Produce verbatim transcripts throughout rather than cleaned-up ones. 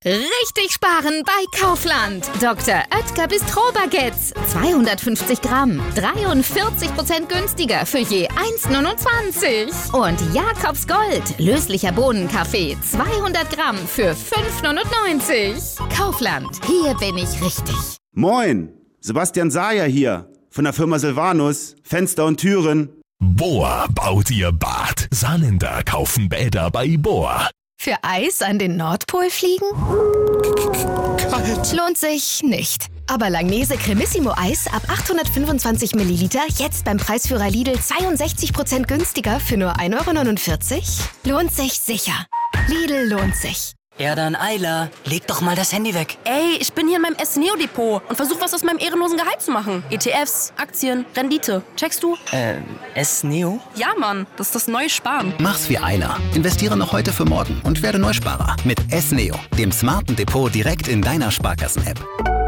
Richtig sparen bei Kaufland. Doktor Oetker Bistro-Baguettes. zweihundertfünfzig Gramm. dreiundvierzig Prozent günstiger für je eins Komma neunundzwanzig. Und Jakobs Gold. Löslicher Bohnenkaffee. zweihundert Gramm für fünf Komma neunundneunzig. Kaufland. Hier bin ich richtig. Moin. Sebastian Sayer hier. Von der Firma Silvanus. Fenster und Türen. Bohr baut ihr Bad. Saarländer kaufen Bäder bei Bohr. Für Eis an den Nordpol fliegen? Kalt. Lohnt sich nicht. Aber Langnese Cremissimo Eis ab achthundertfünfundzwanzig Milliliter jetzt beim Preisführer Lidl zweiundsechzig Prozent günstiger für nur ein Euro neunundvierzig? Lohnt sich sicher. Lidl lohnt sich. Ja dann, Ayla, leg doch mal das Handy weg. Ey, ich bin hier in meinem S-Neo-Depot und versuche was aus meinem ehrenlosen Gehalt zu machen. E T Fs, Aktien, Rendite. Checkst du? Äh, S-Neo? Ja, Mann, das ist das neue Sparen. Mach's wie Ayla. Investiere noch heute für morgen und werde Neusparer mit S-Neo, dem smarten Depot direkt in deiner Sparkassen-App.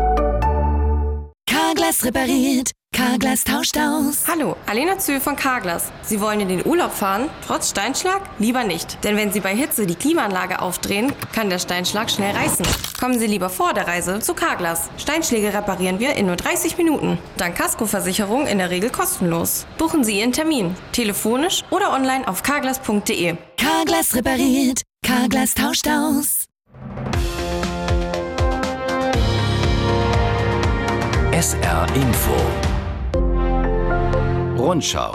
Carglass repariert. Carglass tauscht aus. Hallo, Alena Zühl von Carglass. Sie wollen in den Urlaub fahren, trotz Steinschlag? Lieber nicht. Denn wenn Sie bei Hitze die Klimaanlage aufdrehen, kann der Steinschlag schnell reißen. Kommen Sie lieber vor der Reise zu Carglass. Steinschläge reparieren wir in nur dreißig Minuten. Dank Kaskoversicherung in der Regel kostenlos. Buchen Sie Ihren Termin. Telefonisch oder online auf carglass punkt de. Carglass repariert. Carglass tauscht aus. S R Info. Rundschau.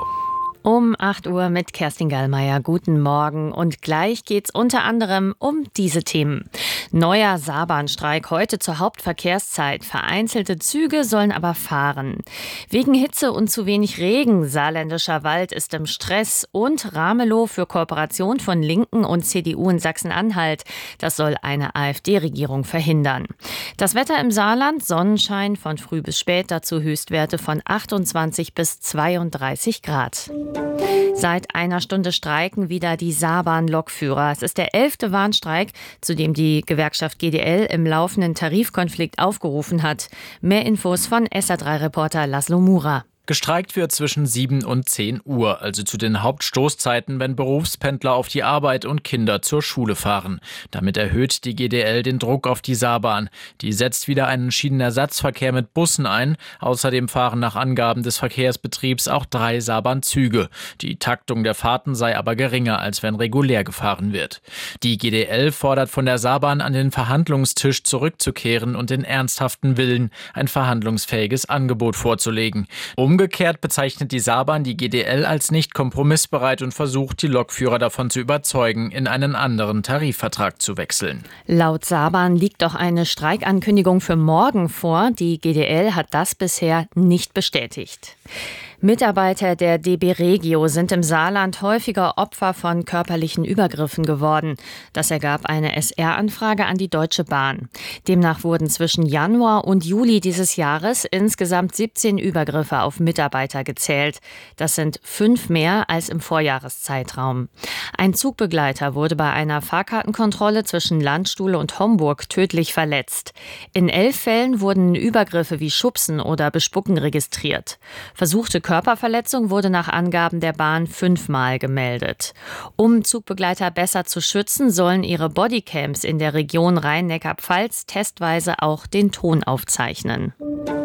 Um acht Uhr mit Kerstin Gallmeier. Guten Morgen. Und gleich geht's unter anderem um diese Themen. Neuer Saarbahnstreik heute zur Hauptverkehrszeit. Vereinzelte Züge sollen aber fahren. Wegen Hitze und zu wenig Regen. Saarländischer Wald ist im Stress. Und Ramelow für Kooperation von Linken und C D U in Sachsen-Anhalt. Das soll eine AfD-Regierung verhindern. Das Wetter im Saarland. Sonnenschein von früh bis spät. Dazu Höchstwerte von achtundzwanzig bis zweiunddreißig Grad. Seit einer Stunde streiken wieder die Saarbahn-Lokführer. Es ist der elfte Warnstreik, zu dem die Gewerkschaft G D L im laufenden Tarifkonflikt aufgerufen hat. Mehr Infos von S R drei Reporter Laszlo Mura. Gestreikt wird zwischen sieben und zehn Uhr, also zu den Hauptstoßzeiten, wenn Berufspendler auf die Arbeit und Kinder zur Schule fahren. Damit erhöht die G D L den Druck auf die Saarbahn. Die setzt wieder einen Schienenersatzverkehr mit Bussen ein. Außerdem fahren nach Angaben des Verkehrsbetriebs auch drei Saarbahnzüge. Die Taktung der Fahrten sei aber geringer, als wenn regulär gefahren wird. Die G D L fordert von der Saarbahn, an den Verhandlungstisch zurückzukehren und den ernsthaften Willen, ein verhandlungsfähiges Angebot vorzulegen. Um Umgekehrt bezeichnet die Saarbahn die G D L als nicht kompromissbereit und versucht, die Lokführer davon zu überzeugen, in einen anderen Tarifvertrag zu wechseln. Laut Saarbahn liegt doch eine Streikankündigung für morgen vor. Die G D L hat das bisher nicht bestätigt. Mitarbeiter der D B Regio sind im Saarland häufiger Opfer von körperlichen Übergriffen geworden. Das ergab eine S R-Anfrage an die Deutsche Bahn. Demnach wurden zwischen Januar und Juli dieses Jahres insgesamt siebzehn Übergriffe auf Mitarbeiter gezählt. Das sind fünf mehr als im Vorjahreszeitraum. Ein Zugbegleiter wurde bei einer Fahrkartenkontrolle zwischen Landstuhl und Homburg tödlich verletzt. In elf Fällen wurden Übergriffe wie Schubsen oder Bespucken registriert. Versuchte Körperverletzung wurde nach Angaben der Bahn fünfmal gemeldet. Um Zugbegleiter besser zu schützen, sollen ihre Bodycams in der Region Rhein-Neckar-Pfalz testweise auch den Ton aufzeichnen.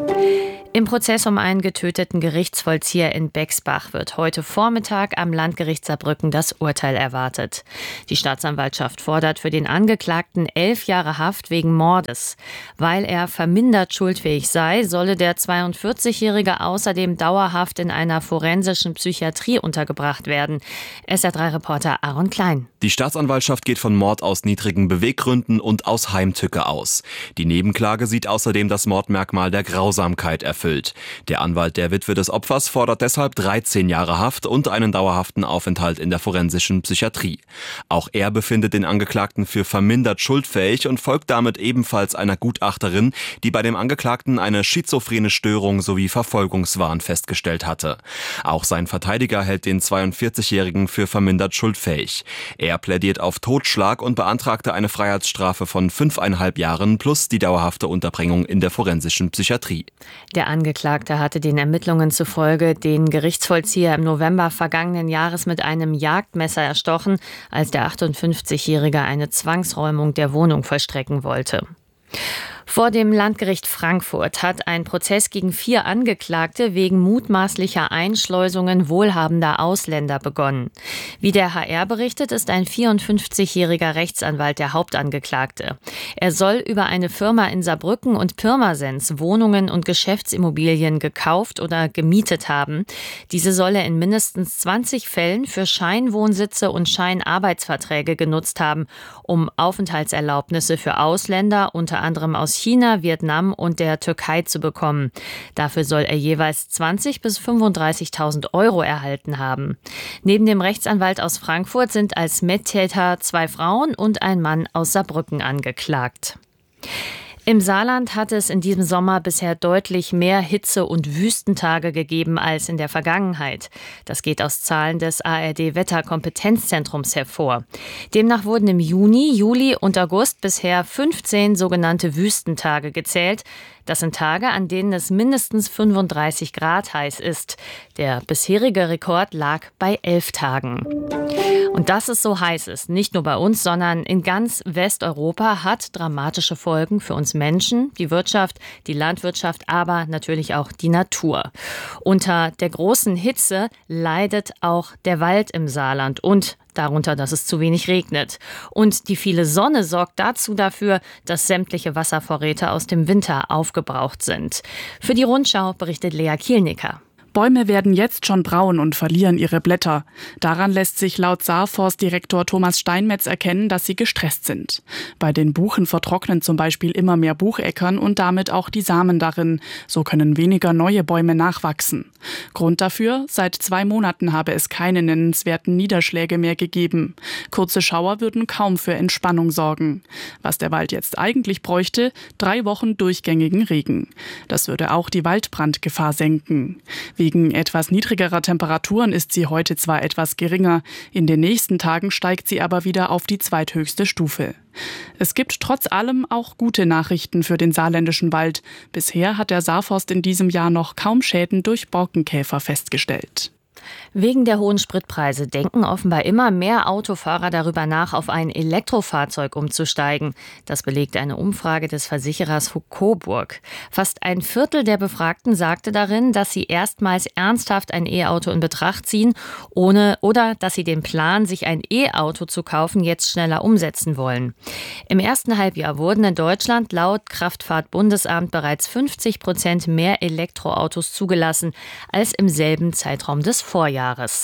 Im Prozess um einen getöteten Gerichtsvollzieher in Bexbach wird heute Vormittag am Landgericht Saarbrücken das Urteil erwartet. Die Staatsanwaltschaft fordert für den Angeklagten elf Jahre Haft wegen Mordes. Weil er vermindert schuldfähig sei, solle der zweiundvierzigjährige außerdem dauerhaft in einer forensischen Psychiatrie untergebracht werden. S R drei Reporter Aaron Klein. Die Staatsanwaltschaft geht von Mord aus niedrigen Beweggründen und aus Heimtücke aus. Die Nebenklage sieht außerdem das Mordmerkmal der Grausamkeit erfüllt. Der Anwalt der Witwe des Opfers fordert deshalb dreizehn Jahre Haft und einen dauerhaften Aufenthalt in der forensischen Psychiatrie. Auch er befindet den Angeklagten für vermindert schuldfähig und folgt damit ebenfalls einer Gutachterin, die bei dem Angeklagten eine schizophrene Störung sowie Verfolgungswahn festgestellt hatte. Auch sein Verteidiger hält den zweiundvierzigjährigen für vermindert schuldfähig. Er plädiert auf Totschlag und beantragte eine Freiheitsstrafe von fünfeinhalb Jahren plus die dauerhafte Unterbringung in der forensischen Psychiatrie. Der Der Angeklagte hatte den Ermittlungen zufolge den Gerichtsvollzieher im November vergangenen Jahres mit einem Jagdmesser erstochen, als der achtundfünfzigjährige eine Zwangsräumung der Wohnung vollstrecken wollte. Vor dem Landgericht Frankfurt hat ein Prozess gegen vier Angeklagte wegen mutmaßlicher Einschleusungen wohlhabender Ausländer begonnen. Wie der H R berichtet, ist ein vierundfünfzigjähriger Rechtsanwalt der Hauptangeklagte. Er soll über eine Firma in Saarbrücken und Pirmasens Wohnungen und Geschäftsimmobilien gekauft oder gemietet haben. Diese soll er in mindestens zwanzig Fällen für Scheinwohnsitze und Scheinarbeitsverträge genutzt haben, um Aufenthaltserlaubnisse für Ausländer, unter anderem aus China, Vietnam und der Türkei zu bekommen. Dafür soll er jeweils zwanzigtausend bis fünfunddreißigtausend Euro erhalten haben. Neben dem Rechtsanwalt aus Frankfurt sind als Mittäter zwei Frauen und ein Mann aus Saarbrücken angeklagt. Im Saarland hat es in diesem Sommer bisher deutlich mehr Hitze- und Wüstentage gegeben als in der Vergangenheit. Das geht aus Zahlen des A R D-Wetterkompetenzzentrums hervor. Demnach wurden im Juni, Juli und August bisher fünfzehn sogenannte Wüstentage gezählt. Das sind Tage, an denen es mindestens fünfunddreißig Grad heiß ist. Der bisherige Rekord lag bei elf Tagen. Und dass es so heiß ist, nicht nur bei uns, sondern in ganz Westeuropa, hat dramatische Folgen für uns Menschen, die Wirtschaft, die Landwirtschaft, aber natürlich auch die Natur. Unter der großen Hitze leidet auch der Wald im Saarland und darunter, dass es zu wenig regnet. Und die viele Sonne sorgt dazu dafür, dass sämtliche Wasservorräte aus dem Winter aufgebraucht sind. Für die Rundschau berichtet Lea Kielnicker. Bäume werden jetzt schon braun und verlieren ihre Blätter. Daran lässt sich laut Saarforstdirektor Thomas Steinmetz erkennen, dass sie gestresst sind. Bei den Buchen vertrocknen zum Beispiel immer mehr Bucheckern und damit auch die Samen darin. So können weniger neue Bäume nachwachsen. Grund dafür: Seit zwei Monaten habe es keine nennenswerten Niederschläge mehr gegeben. Kurze Schauer würden kaum für Entspannung sorgen. Was der Wald jetzt eigentlich bräuchte: drei Wochen durchgängigen Regen. Das würde auch die Waldbrandgefahr senken. Wegen etwas niedrigerer Temperaturen ist sie heute zwar etwas geringer, in den nächsten Tagen steigt sie aber wieder auf die zweithöchste Stufe. Es gibt trotz allem auch gute Nachrichten für den saarländischen Wald. Bisher hat der Saarforst in diesem Jahr noch kaum Schäden durch Borkenkäfer festgestellt. Wegen der hohen Spritpreise denken offenbar immer mehr Autofahrer darüber nach, auf ein Elektrofahrzeug umzusteigen. Das belegt eine Umfrage des Versicherers Coburg. Fast ein Viertel der Befragten sagte darin, dass sie erstmals ernsthaft ein E-Auto in Betracht ziehen, ohne oder dass sie den Plan, sich ein E-Auto zu kaufen, jetzt schneller umsetzen wollen. Im ersten Halbjahr wurden in Deutschland laut Kraftfahrtbundesamt bereits fünfzig Prozent mehr Elektroautos zugelassen als im selben Zeitraum des Vorjahres.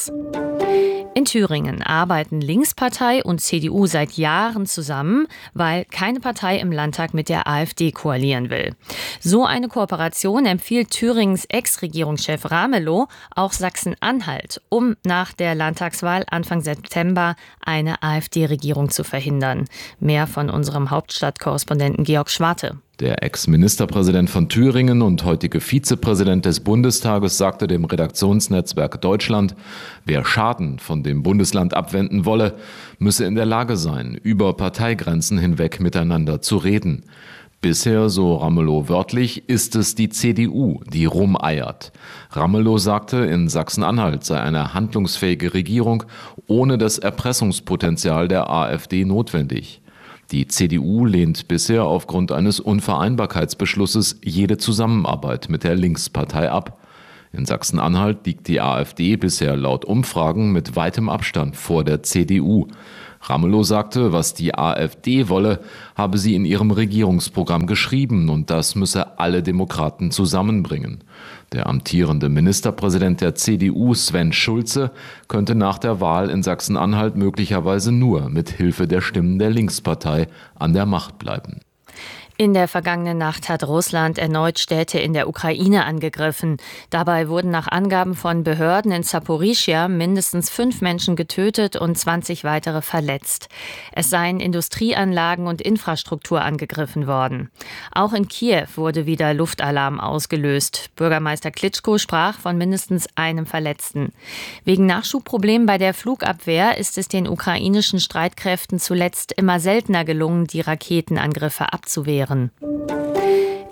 In Thüringen arbeiten Linkspartei und C D U seit Jahren zusammen, weil keine Partei im Landtag mit der AfD koalieren will. So eine Kooperation empfiehlt Thüringens Ex-Regierungschef Ramelow auch Sachsen-Anhalt, um nach der Landtagswahl Anfang September eine AfD-Regierung zu verhindern. Mehr von unserem Hauptstadtkorrespondenten Georg Schwarte. Der Ex-Ministerpräsident von Thüringen und heutige Vizepräsident des Bundestages sagte dem Redaktionsnetzwerk Deutschland, wer Schaden von dem Bundesland abwenden wolle, müsse in der Lage sein, über Parteigrenzen hinweg miteinander zu reden. Bisher, so Ramelow wörtlich, ist es die C D U, die rumeiert. Ramelow sagte, in Sachsen-Anhalt sei eine handlungsfähige Regierung ohne das Erpressungspotenzial der AfD notwendig. Die C D U lehnt bisher aufgrund eines Unvereinbarkeitsbeschlusses jede Zusammenarbeit mit der Linkspartei ab. In Sachsen-Anhalt liegt die AfD bisher laut Umfragen mit weitem Abstand vor der C D U. Ramelow sagte, was die AfD wolle, habe sie in ihrem Regierungsprogramm geschrieben und das müsse alle Demokraten zusammenbringen. Der amtierende Ministerpräsident der C D U, Sven Schulze, könnte nach der Wahl in Sachsen-Anhalt möglicherweise nur mit Hilfe der Stimmen der Linkspartei an der Macht bleiben. In der vergangenen Nacht hat Russland erneut Städte in der Ukraine angegriffen. Dabei wurden nach Angaben von Behörden in Saporischschja mindestens fünf Menschen getötet und zwanzig weitere verletzt. Es seien Industrieanlagen und Infrastruktur angegriffen worden. Auch in Kiew wurde wieder Luftalarm ausgelöst. Bürgermeister Klitschko sprach von mindestens einem Verletzten. Wegen Nachschubproblemen bei der Flugabwehr ist es den ukrainischen Streitkräften zuletzt immer seltener gelungen, die Raketenangriffe abzuwehren.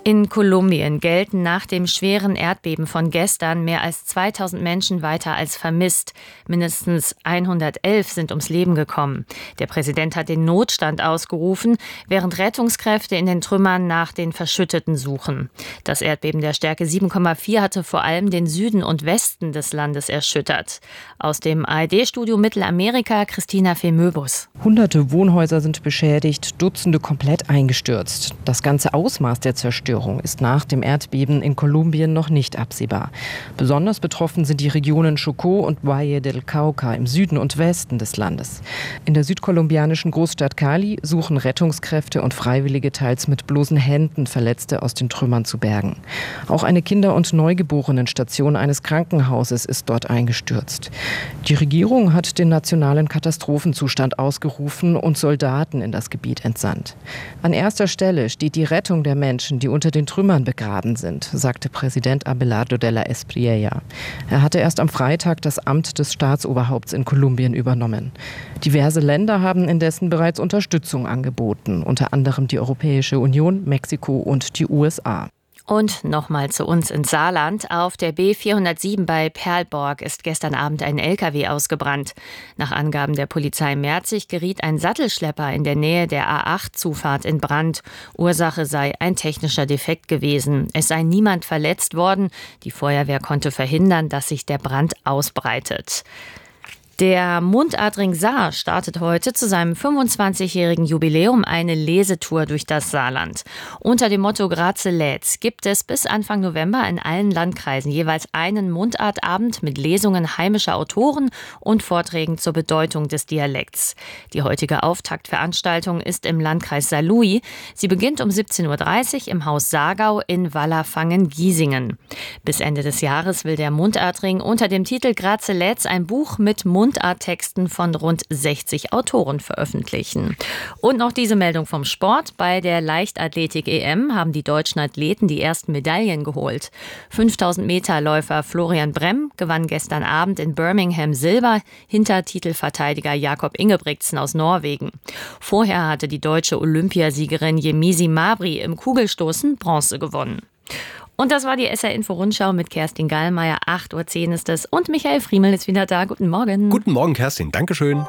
In Kolumbien gelten nach dem schweren Erdbeben von gestern mehr als zweitausend Menschen weiter als vermisst. Mindestens hundertelf sind ums Leben gekommen. Der Präsident hat den Notstand ausgerufen, während Rettungskräfte in den Trümmern nach den Verschütteten suchen. Das Erdbeben der Stärke sieben Komma vier hatte vor allem den Süden und Westen des Landes erschüttert. Aus dem A R D-Studio Mittelamerika, Christina Femöbus. Hunderte Wohnhäuser sind beschädigt, Dutzende komplett eingestürzt. Das ganze Ausmaß der Zerstörung ist nach dem Erdbeben in Kolumbien noch nicht absehbar. Besonders betroffen sind die Regionen Chocó und Valle del Cauca im Süden und Westen des Landes. In der südkolumbianischen Großstadt Cali suchen Rettungskräfte und Freiwillige teils mit bloßen Händen Verletzte aus den Trümmern zu bergen. Auch eine Kinder- und Neugeborenenstation eines Krankenhauses ist dort eingestürzt. Die Regierung hat den nationalen Katastrophenzustand ausgerufen und Soldaten in das Gebiet entsandt. An erster Stelle steht die Rettung der Menschen, die unter den Trümmern begraben sind, sagte Präsident Abelardo de la Espriella. Er hatte erst am Freitag das Amt des Staatsoberhaupts in Kolumbien übernommen. Diverse Länder haben indessen bereits Unterstützung angeboten, unter anderem die Europäische Union, Mexiko und die U S A. Und nochmal zu uns ins Saarland. Auf der B vierhundertsieben bei Perlborg ist gestern Abend ein L K W ausgebrannt. Nach Angaben der Polizei Merzig geriet ein Sattelschlepper in der Nähe der A acht Zufahrt in Brand. Ursache sei ein technischer Defekt gewesen. Es sei niemand verletzt worden. Die Feuerwehr konnte verhindern, dass sich der Brand ausbreitet. Der Mundartring Saar startet heute zu seinem fünfundzwanzigjährigen Jubiläum eine Lesetour durch das Saarland. Unter dem Motto Graze lädt's gibt es bis Anfang November in allen Landkreisen jeweils einen Mundartabend mit Lesungen heimischer Autoren und Vorträgen zur Bedeutung des Dialekts. Die heutige Auftaktveranstaltung ist im Landkreis Saarlouis. Sie beginnt um siebzehn Uhr dreißig im Haus Saargau in Wallerfangen-Giesingen. Bis Ende des Jahres will der Mundartring unter dem Titel Graze lädt's ein Buch mit Mund Mundarttexten von rund sechzig Autoren veröffentlichen. Und noch diese Meldung vom Sport. Bei der Leichtathletik-E M haben die deutschen Athleten die ersten Medaillen geholt. fünftausend Meter Läufer Florian Bremm gewann gestern Abend in Birmingham Silber hinter Titelverteidiger Jakob Ingebrigtsen aus Norwegen. Vorher hatte die deutsche Olympiasiegerin Yemisi Mabry im Kugelstoßen Bronze gewonnen. Und das war die S R-Info-Rundschau mit Kerstin Gallmeier. acht Uhr zehn ist es. Und Michael Friemel ist wieder da. Guten Morgen. Guten Morgen, Kerstin. Dankeschön.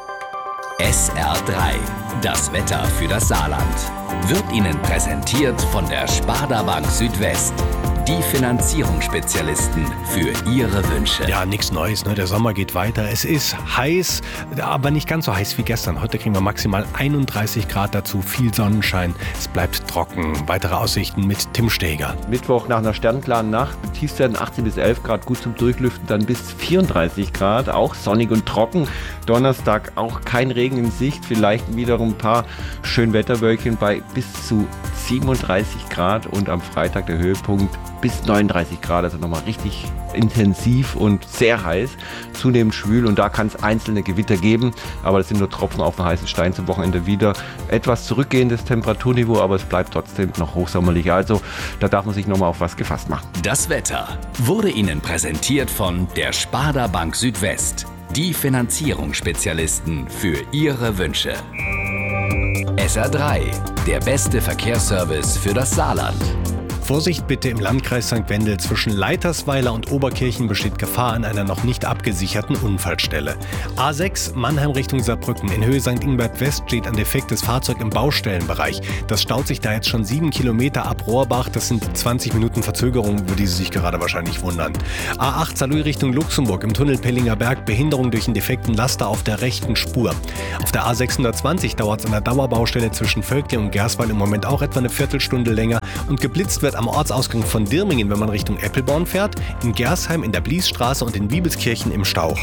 S R drei. Das Wetter für das Saarland. Wird Ihnen präsentiert von der Sparda Bank Südwest. Die Finanzierungsspezialisten für Ihre Wünsche. Ja, nichts Neues, ne? Der Sommer geht weiter. Es ist heiß, aber nicht ganz so heiß wie gestern. Heute kriegen wir maximal einunddreißig Grad dazu, viel Sonnenschein. Es bleibt trocken. Weitere Aussichten mit Tim Steger. Mittwoch nach einer sternklaren Nacht. Tiefstwerten achtzehn bis elf Grad, gut zum Durchlüften. Dann bis vierunddreißig Grad, auch sonnig und trocken. Donnerstag auch kein Regen in Sicht. Vielleicht wiederum ein paar Schönwetterwölkchen bei bis zu siebenunddreißig Grad. Und am Freitag der Höhepunkt bis neununddreißig Grad, also nochmal richtig intensiv und sehr heiß, zunehmend schwül und da kann es einzelne Gewitter geben, aber das sind nur Tropfen auf den heißen Stein. Zum Wochenende wieder etwas zurückgehendes Temperaturniveau, aber es bleibt trotzdem noch hochsommerlich, also da darf man sich nochmal auf was gefasst machen. Das Wetter wurde Ihnen präsentiert von der Sparda Bank Südwest, die Finanzierungsspezialisten für Ihre Wünsche. S R drei, der beste Verkehrsservice für das Saarland. Vorsicht bitte im Landkreis Sankt Wendel. Zwischen Leitersweiler und Oberkirchen besteht Gefahr an einer noch nicht abgesicherten Unfallstelle. A sechs Mannheim Richtung Saarbrücken. In Höhe Sankt Ingbert West steht ein defektes Fahrzeug im Baustellenbereich. Das staut sich da jetzt schon sieben Kilometer ab Rohrbach. Das sind zwanzig Minuten Verzögerung, über die Sie sich gerade wahrscheinlich wundern. A acht Saarlouis Richtung Luxemburg. Im Tunnel Pellinger Berg. Behinderung durch einen defekten Laster auf der rechten Spur. Auf der A sechshundertzwanzig dauert es an der Dauerbaustelle zwischen Völkling und Gerswald im Moment auch etwa eine Viertelstunde länger. Und geblitzt wird am Ortsausgang von Dirmingen, wenn man Richtung Eppelborn fährt, in Gersheim in der Bliesstraße und in Wiebelskirchen im Stau.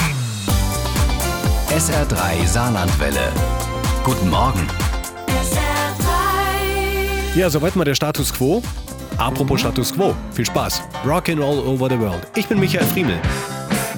S R drei Saarlandwelle. Guten Morgen. S R drei. Ja, soweit mal der Status Quo. Apropos Status Quo, viel Spaß. Rockin' all over the world. Ich bin Michael Friemel.